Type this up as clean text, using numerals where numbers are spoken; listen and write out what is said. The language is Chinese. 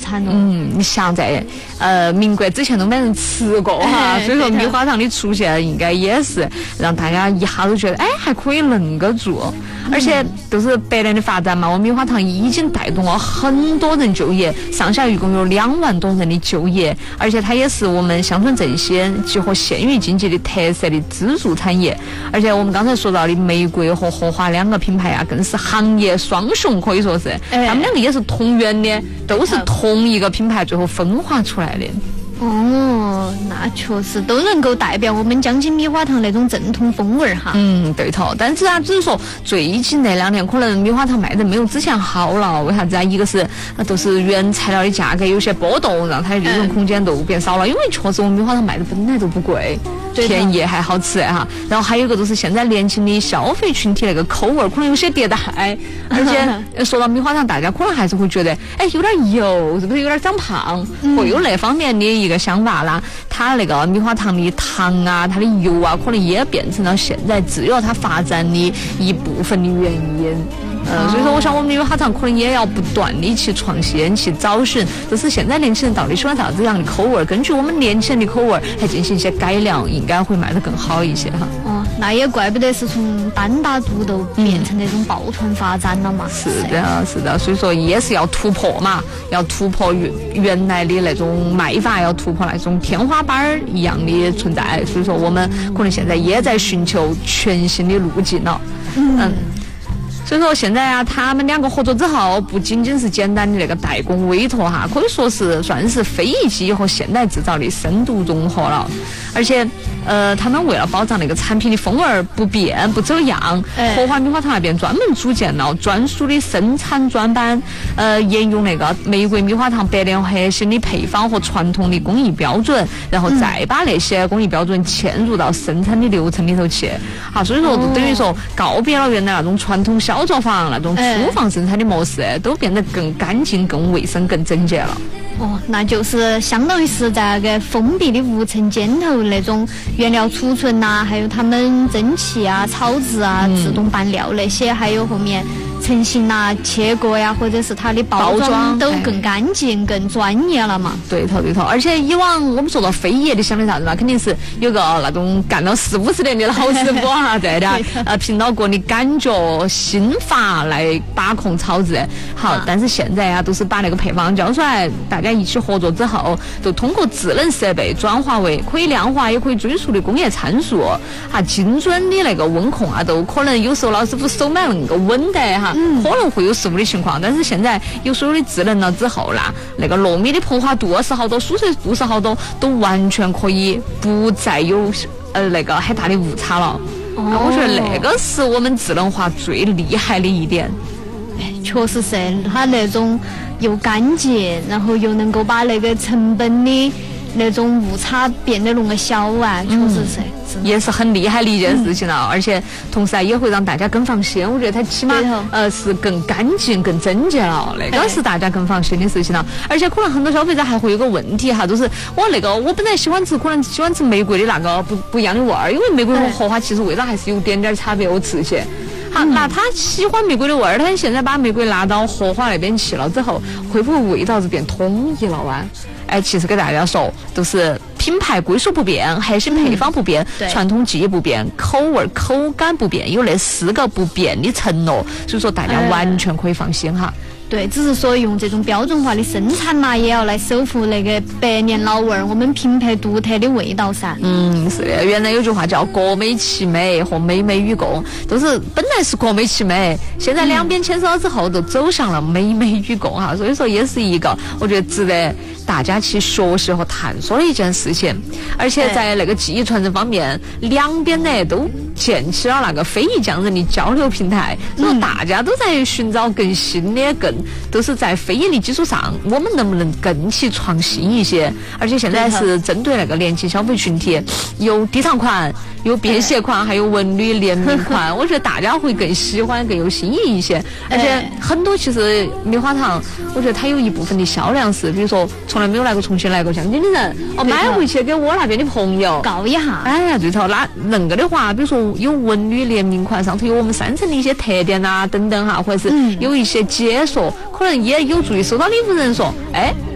产了。 你想在民国之前都没人吃过哈，所以说米花糖的出现应该也是让大家一下都觉得还可以恁个做，而且都是百年的发展嘛，我米花糖已经带动了很多人就业，上下一共有2万多人的就业，而且它也是我们乡村振兴结合县域经济的特色的支柱产业，而且我们刚才说到的玫瑰和荷花2个品牌啊，更是行业双雄，可以说是他们2个也是同源的，都是同一个品牌最后分化出来的。 哦，那确实都能够代表我们江津米花糖那种正统风味哈。 对头。但是啊，只是说最近那2年可能米花糖卖得没有之前好了，为啥子啊？一个是都是原材料的价格有些波动，让它的利润空间都变少了。因为确实我们米花糖卖的本来都不贵，便宜还好吃哈。然后还有一个就是现在年轻的消费群体那个口味可能有些迭代，而且说到米花糖，大家可能还是会觉得有点油，是不是有点长胖，会有那方面的一个想法啦。它那个米花糖的糖啊，它的油啊，可能也变成了现在只有它发展的一部分的原因。所以说我想我们米花糖可能也要不断的去创新，去找寻就是现在年轻人到底喜欢啥子样的口味，根据我们年轻人的口味来进行一些改良，应该会卖得更好一些哈。 那也怪不得是从单打独斗变成那种抱团发展了嘛。 是的，所以说也是要突破嘛，要突破原来的那种卖法，要突破那种天花板一样的存在。所以说我们可能现在也在寻求全新的路径了。所以说现在啊，他们2个合作之后，不仅仅是简单的那个代工委托哈，可以说是算是非遗技艺和现代制造的深度融合了。而且他们为了保障那个产品的风味不变不走样，荷花米花糖那边专门组建了专属的生产专班，沿用那个玫瑰米花糖百年核心的配方和传统的工艺标准，然后再把那些工艺标准嵌入到生产的流程里头去。好，所以说等于说告别了原来那种传统小作坊那种粗放生产的模式，都变得更干净、更卫生、更整洁了。 那就是相当于是在那个封闭的无尘间头那种原料储存呐，还有他们蒸汽啊、炒制啊、自动拌料那些，还有后面成型啊、切割呀，或者是它的包装都更干净、更专业了嘛。 对头。而且以往我们说到非遗，你想的啥子嘛？肯定是有个那种干了40-50年的老师傅哈，对的，凭到个人感觉、心法来把控炒制。好，但是现在啊，都是把那个配方交出来，大家一起合作之后，就通过智能设备转化为可以量化也可以追溯的工业参数，精准的那个温控啊，都可能有时候老师傅手没那个稳的哈，可能会有失误的情况。但是现在有所有的智能了之后啦，那个糯米的膨化度是好多，疏水度是好多，都完全可以不再有那个很大的误差了。我觉得那个是我们智能化最厉害的一点。 确实是它那种又干净，然后又能够把那个成本的那种误差变得那么小啊，确实是也是很厉害的一件事情了。而且同时也会让大家更放心。我觉得它起码是更干净、更整洁了，那个是大家更放心的事情了。而且可能很多消费者还会有个问题哈，就是我本来喜欢吃，可能喜欢吃玫瑰的那个不一样的味儿，因为玫瑰和荷花其实味道还是有点差别，我吃些。好，那他喜欢玫瑰的味儿，他现在把玫瑰拿到荷花那边去了之后，会不会味道是变统一了啊？其实给大家说，都是品牌归属不变，核心配方不变，传统技艺不变，口味口感不变，有那4个不变的承诺，所以说大家完全可以放心哈。 对，只是说用这种标准化的生产嘛，也要来守护那个百年老味儿，我们品牌独特的味道噻。 是的，原来有句话叫国美其美和美美与共，都是本来是国美其美，现在两边牵手了之后，都走向了美美与共哈。所以说也是一个我觉得值得大家去学习和探索的一件事情。而且在那个技艺传承方面，两边呢都建起了那个非遗匠人的交流平台，所以大家都在寻找更新的都是在非遗的基础上，我们能不能更去创新一些？而且现在是针对那个年轻消费群体，有低档款，有便携款，还有文旅联名款，我觉得大家会更喜欢，更有新意一些。而且很多其实棉花糖，我觉得它有一部分的销量是，比如说从来没有来过重庆来过江津的人，买回去给我那边的朋友告一下。 哎呀，对头，那个的话，比如说有文旅联名款，上头有我们山城的一些特点啊等等哈，或者是有一些解说，可能也有助于收到礼物人说，